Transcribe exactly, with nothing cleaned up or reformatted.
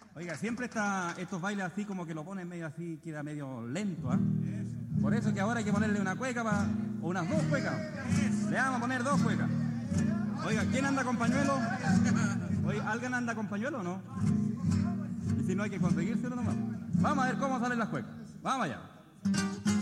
Oiga, siempre está estos bailes así como que lo ponen medio así, queda medio lento, ¿ah? ¿eh? Por eso que ahora hay que ponerle una cueca pa, o unas dos cuecas. Le vamos a poner dos cuecas. Oiga, ¿quién anda con pañuelo? Oiga, ¿alguien anda con pañuelo o no? Y si no hay que conseguírselo nomás. Vamos a ver cómo salen las cuecas. Vamos allá.